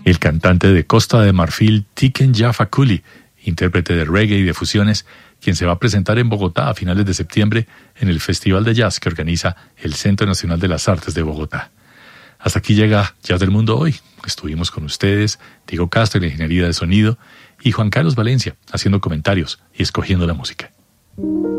el cantante de Costa de Marfil Tiken Jah Fakoly, intérprete de reggae y de fusiones, quien se va a presentar en Bogotá a finales de septiembre en el Festival de Jazz que organiza el Centro Nacional de las Artes de Bogotá. Hasta aquí llega Jazz del Mundo hoy. Estuvimos con ustedes, Diego Castro en la ingeniería de sonido y Juan Carlos Valencia haciendo comentarios y escogiendo la música.